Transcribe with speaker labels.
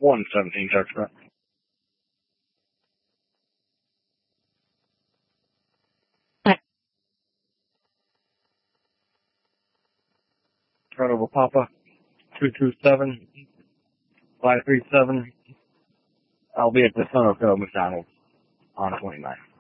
Speaker 1: 117 Church. Right over Papa, 227-537. I'll be at the Sunoco McDonald's on 29th.